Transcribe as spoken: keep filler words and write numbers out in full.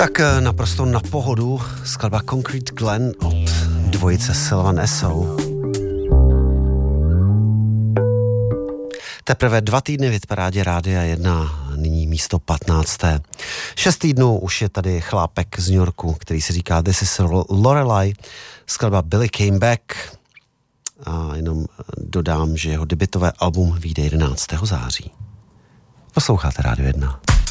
Tak naprosto na pohodu skladba Concrete Glen od dvojice Sylvan Esso. Teprve dva týdny v hitparádě Rádia jedna, nyní místo patnácté. Šest týdnů už je tady chlápek z New Yorku, který si říká This is Lorelei, skladba Billy Came Back. A jenom dodám, že jeho debutové album vyjde jedenáctého září. Posloucháte Rádio jedna.